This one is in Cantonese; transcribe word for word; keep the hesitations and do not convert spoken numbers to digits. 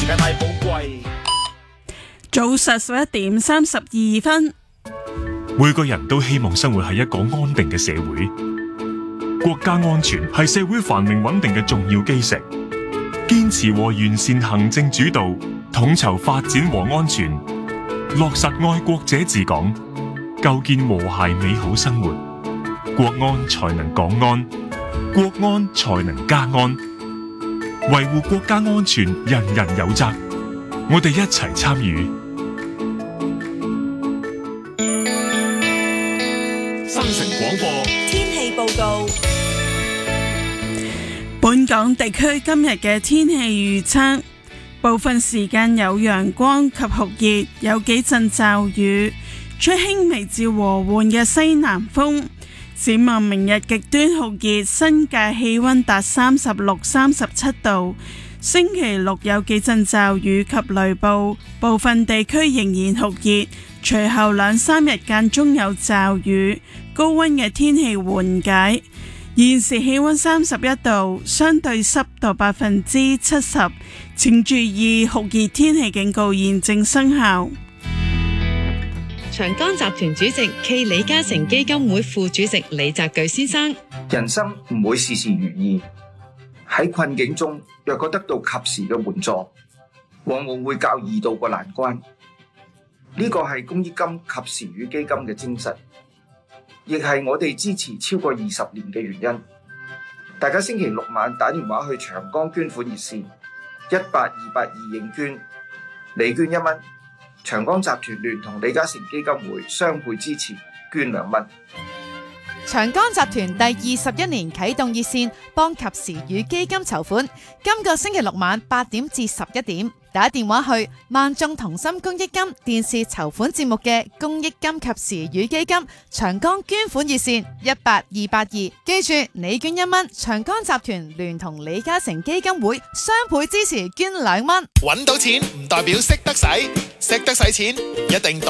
時間太寶貴。 早上十一點三十二分， 每個人都希望生活喺一個安定嘅社會，國家安全係社會繁榮穩定嘅重要基石。堅持和完善行政主導，統籌發展和安全，落實愛國者治港，構建和諧美好生活，國安才能港安，國安才能家安。維護國家安全，人人有責。我哋一齊參與。 新城廣播天氣報告。 本港地區今日嘅天氣預測，部分時間有陽光及酷熱，有幾陣驟雨，吹輕微至和緩嘅西南風。展望明日極端酷熱，新界氣溫達三十六、三十七度。星期六有幾陣驟雨及雷暴，部分地區仍然酷熱，隨後兩三日間中有驟雨，高溫嘅天氣緩解。現時氣溫三十一度，相對濕度百分之七十，請注意酷熱天氣警告現正生效。 長江集團主席暨李嘉誠基金會副主席李澤鉅先生： 人生唔會事事如意，喺困境中若果得到及時嘅援助，往往會較易渡過難關。呢個係公益金及時雨基金嘅精神，亦係我哋支持超過二十年嘅原因。大家星期六晚打電話去長江捐款熱線一八二八二應捐，你捐一蚊，長江集團聯同李嘉誠基金會雙倍支持，捐兩蚊。 長江集團第二十一年啟動熱線，幫及時雨基金籌款。今個星期六晚八點至十一點，打電話去萬眾同心公益金電視籌款節目嘅公益金及時雨基金長江捐款熱線一八二八二，記住你捐一蚊，長江集團聯同李嘉誠基金會雙倍支持，捐兩蚊。 搵到錢唔代表識得使，識得使錢唔一定